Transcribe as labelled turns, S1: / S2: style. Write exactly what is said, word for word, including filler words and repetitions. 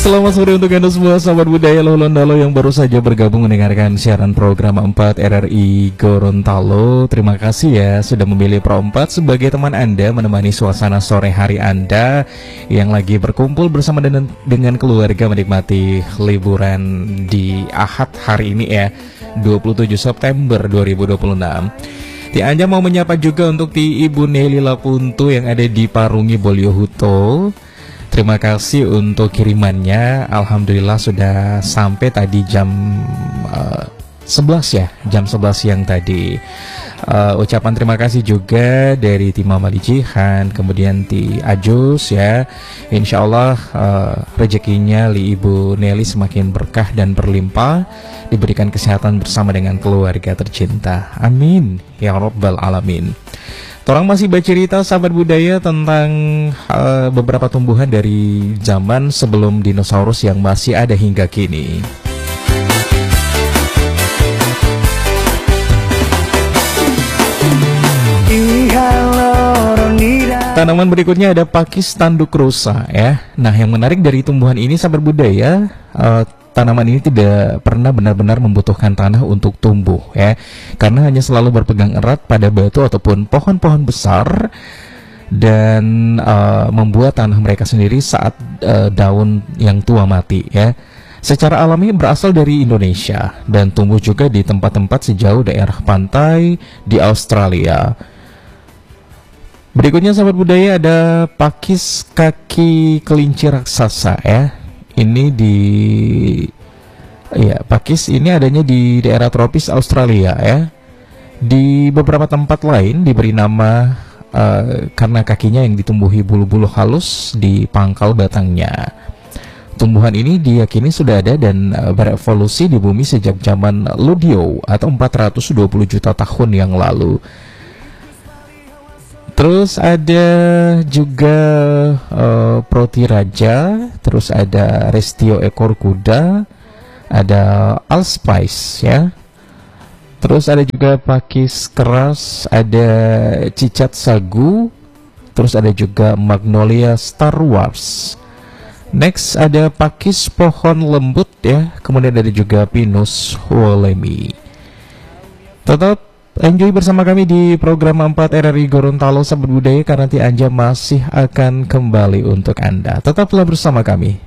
S1: Selamat sore untuk Anda semua sahabat budaya Lolondalo yang baru saja bergabung mendengarkan siaran program empat R R I Gorontalo. Terima kasih ya sudah memilih Pro empat sebagai teman Anda menemani suasana sore hari Anda yang lagi berkumpul bersama dengan, dengan keluarga menikmati liburan di Ahad hari ini ya, dua puluh tujuh September dua ribu dua puluh enam. Ti Anja mau menyapa juga untuk ti Ibu Nelly Lapuntu yang ada di Parungi Bolyohuto. Terima kasih untuk kirimannya. Alhamdulillah sudah sampai tadi jam uh, sebelas ya, jam sebelas siang tadi. uh, Ucapan terima kasih juga dari tim Mama Jihan, kemudian ti Ajus ya. Insya Allah uh, rezekinya li Ibu Nelly semakin berkah dan berlimpah, diberikan kesehatan bersama dengan keluarga tercinta. Amin ya Rabbal Alamin. Orang masih bercerita sahabat budaya tentang uh, beberapa tumbuhan dari zaman sebelum dinosaurus yang masih ada hingga kini. Tanaman berikutnya ada pakis tanduk rusa ya. Nah, yang menarik dari tumbuhan ini sahabat budaya, uh, tanaman ini tidak pernah benar-benar membutuhkan tanah untuk tumbuh ya, karena hanya selalu berpegang erat pada batu ataupun pohon-pohon besar dan uh, membuat tanah mereka sendiri saat uh, daun yang tua mati ya. Secara alami berasal dari Indonesia dan tumbuh juga di tempat-tempat sejauh daerah pantai di Australia. Berikutnya sahabat budaya ada pakis kaki kelinci raksasa ya. Ini di ya, pakis ini adanya di daerah tropis Australia ya. Di beberapa tempat lain diberi nama uh, karena kakinya yang ditumbuhi bulu-bulu halus di pangkal batangnya. Tumbuhan ini diyakini sudah ada dan uh, berevolusi di bumi sejak zaman Ludio atau empat ratus dua puluh juta tahun yang lalu. Terus ada juga uh, Protiraja, terus ada Restio ekor kuda, ada Allspice ya. Terus ada juga pakis keras, ada cicat sagu, terus ada juga Magnolia Star Wars. Next ada pakis pohon lembut ya, kemudian ada juga Pinus Wolemi. Tetap enjoy bersama kami di program empat R R I Gorontalo sahabat budaya, karena Ti Anja masih akan kembali untuk Anda. Tetaplah bersama kami.